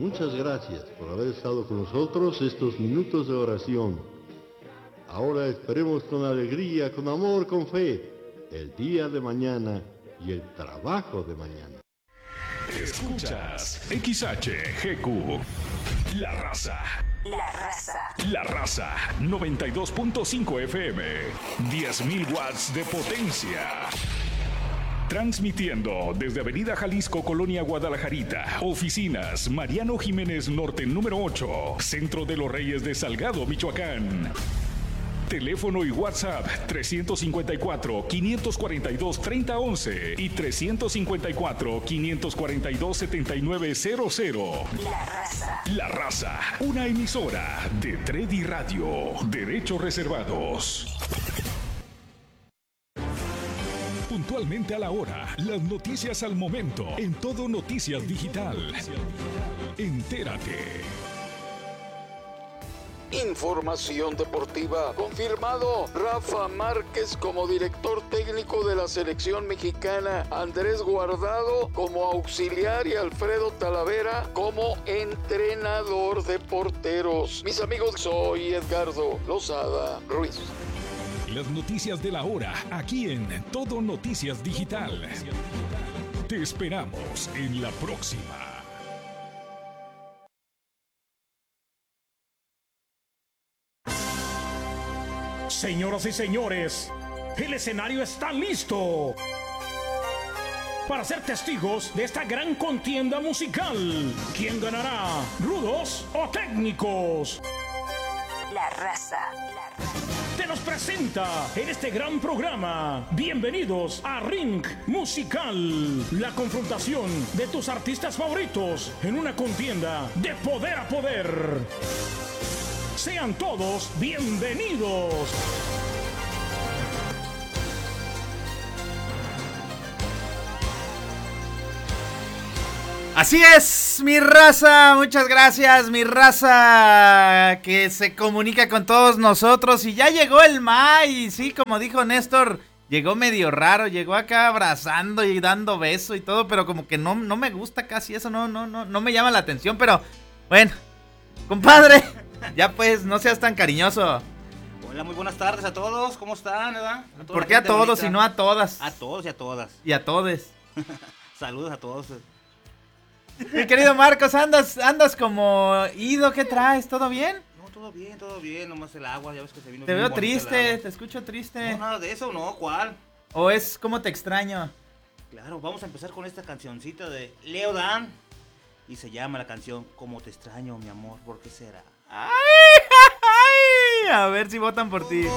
muchas gracias por haber estado con nosotros estos minutos de oración. Ahora esperemos con alegría, con amor, con fe, el día de mañana y el trabajo de mañana. Escuchas XHGQ, La Raza. La Raza. La Raza, 92.5 FM, 10.000 watts de potencia. Transmitiendo desde Avenida Jalisco, Colonia Guadalajarita. Oficinas Mariano Jiménez Norte, número 8. Centro de los Reyes de Salgado, Michoacán. Teléfono y WhatsApp 354-542-3011 y 354-542-7900. La Raza. La Raza, una emisora de Tredi Radio. Derechos reservados. Puntualmente a la hora, las noticias al momento, en Todo Noticias Digital. Entérate. Información deportiva. Confirmado Rafa Márquez como director técnico de la selección mexicana, Andrés Guardado como auxiliar y Alfredo Talavera como entrenador de porteros. Mis amigos, soy Edgardo Lozada Ruiz. Las noticias de la hora, aquí en Todo Noticias Digital. Te esperamos en la próxima. Señoras y señores, el escenario está listo para ser testigos de esta gran contienda musical. ¿Quién ganará? ¿Rudos o técnicos? La Raza. Te los presenta en este gran programa. Bienvenidos a Ring Musical, la confrontación de tus artistas favoritos en una contienda de poder a poder. Sean todos bienvenidos. Así es, mi raza, muchas gracias, mi raza que se comunica con todos nosotros. Y ya llegó el May, sí, como dijo Néstor, llegó medio raro, llegó acá abrazando y dando beso y todo, pero como que no me gusta casi eso, no me llama la atención, pero bueno, compadre, ya pues, no seas tan cariñoso. Hola, muy buenas tardes a todos, ¿cómo están? ¿Por qué a todos bonita y no a todas? A todos y a todas. Y a todes. Saludos a todos. Mi querido Marcos, andas como ido, ¿qué traes? ¿Todo bien? No, todo bien, nomás el agua, ya ves que se vino. Te veo triste, te escucho triste. No, nada de eso, no, ¿cuál? ¿O es como te extraño? Claro, vamos a empezar con esta cancioncita de Leo Dan. Y se llama la canción Como te extraño, mi amor, ¿por qué será? Ay, a ver si votan por ti.